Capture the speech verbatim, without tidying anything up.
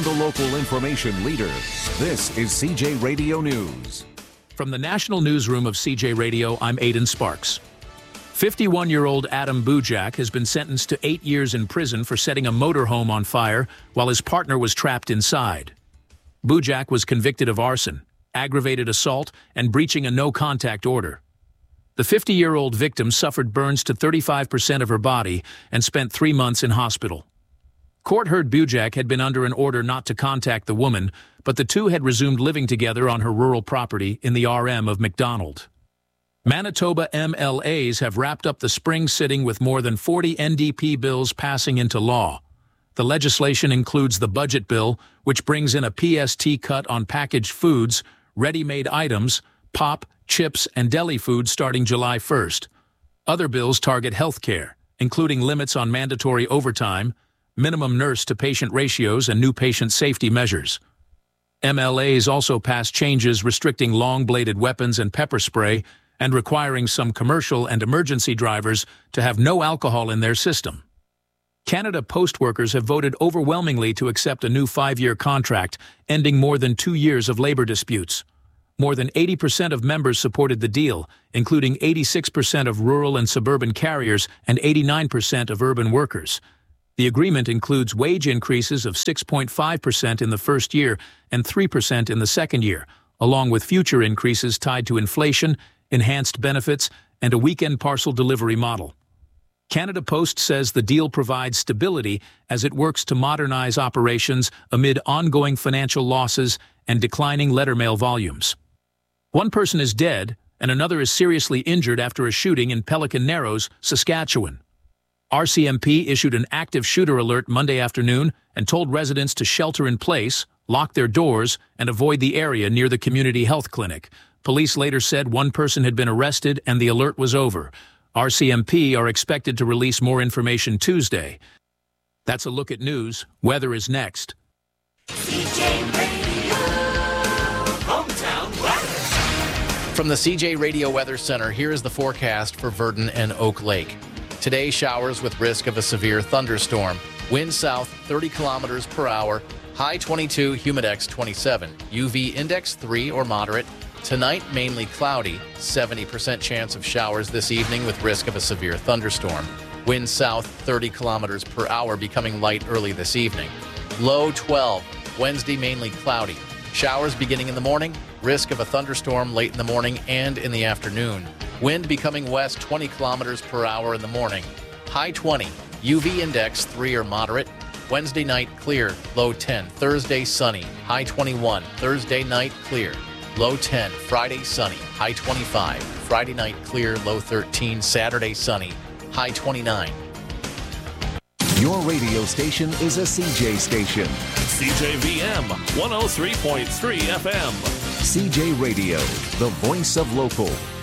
from the local information leader. This is C J Radio News. From the National Newsroom of C J Radio, I'm Aidan Sparks. fifty-one-year-old Adam Bujak has been sentenced to eight years in prison for setting a motorhome on fire while his partner was trapped inside. Bujak was convicted of arson, aggravated assault, and breaching a no-contact order. The fifty-year-old victim suffered burns to thirty-five percent of her body and spent three months in hospital. Court heard Bujak had been under an order not to contact the woman, but the two had resumed living together on her rural property in the R M of McDonald. Manitoba M L As have wrapped up the spring sitting with more than forty N D P bills passing into law. The legislation includes the budget bill, which brings in a P S T cut on packaged foods, ready-made items, pop, chips, and deli foods starting July first. Other bills target health care, including limits on mandatory overtime, minimum nurse-to-patient ratios, and new patient safety measures. M L As also passed changes restricting long-bladed weapons and pepper spray and requiring some commercial and emergency drivers to have no alcohol in their system. Canada Post workers have voted overwhelmingly to accept a new five-year contract, ending more than two years of labor disputes. More than eighty percent of members supported the deal, including eighty-six percent of rural and suburban carriers and eighty-nine percent of urban workers. The agreement includes wage increases of six point five percent in the first year and three percent in the second year, along with future increases tied to inflation, enhanced benefits, and a weekend parcel delivery model. Canada Post says the deal provides stability as it works to modernize operations amid ongoing financial losses and declining letter mail volumes. One person is dead and another is seriously injured after a shooting in Pelican Narrows, Saskatchewan. R C M P issued an active shooter alert Monday afternoon and told residents to shelter in place, lock their doors, and avoid the area near the community health clinic. Police later said one person had been arrested and the alert was over. R C M P are expected to release more information Tuesday. That's a look at news. Weather is next. C J Radio, hometown weather. From the C J Radio Weather Center, here is the forecast for Virden and Oak Lake. Today, showers with risk of a severe thunderstorm. Wind south thirty kilometers per hour. High twenty-two, humidex twenty-seven. U V index three or moderate. Tonight, mainly cloudy. seventy percent chance of showers this evening with risk of a severe thunderstorm. Wind south thirty kilometers per hour, becoming light early this evening. Low twelve. Wednesday, mainly cloudy. Showers beginning in the morning. Risk of a thunderstorm late in the morning and in the afternoon. Wind becoming west twenty kilometers per hour in the morning. High twenty. U V index three or moderate. Wednesday night clear. Low ten. Thursday sunny. High twenty-one. Thursday night clear. Low ten. Friday sunny. High twenty-five. Friday night clear. Low thirteen. Saturday sunny. High twenty-nine. Your radio station is a C J station. C J V M one oh three point three F M. C J Radio, the voice of local.